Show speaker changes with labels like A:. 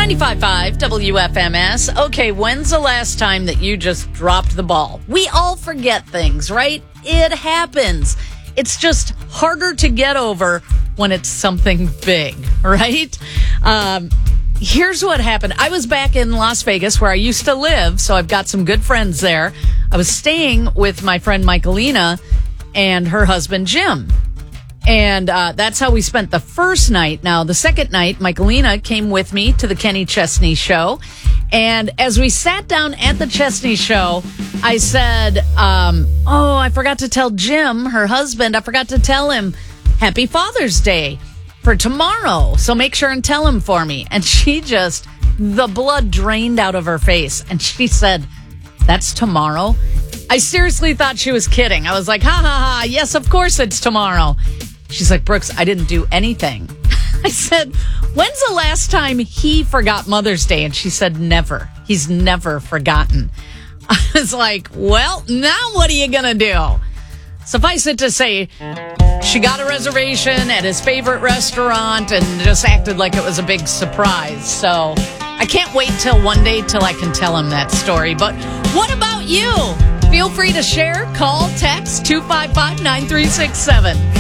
A: 95.5 WFMS. Okay, when's the last time that you just dropped the ball? We all forget things, right? It happens. It's just harder to get over when it's something big, right? Here's what happened. I was back in Las Vegas where I used to live, so I've got some good friends there. I was staying with my friend Michaelina and her husband Jim. And that's how we spent the first night. Now, the second night, Michaelina came with me to the Kenny Chesney show. And as we sat down at the Chesney show, I said, I forgot to tell Jim, her husband, I forgot to tell him Happy Father's Day for tomorrow. So make sure and tell him for me. And the blood drained out of her face. And she said, that's tomorrow? I seriously thought she was kidding. I was like, ha, ha, ha. Yes, of course it's tomorrow. She's like, Brooks, I didn't do anything. I said, when's the last time he forgot Mother's Day? And she said, never. He's never forgotten. I was like, well, now what are you going to do? Suffice it to say, she got a reservation at his favorite restaurant and just acted like it was a big surprise. So I can't wait till one day till I can tell him that story. But what about you? Feel free to share, call, text 255-9367.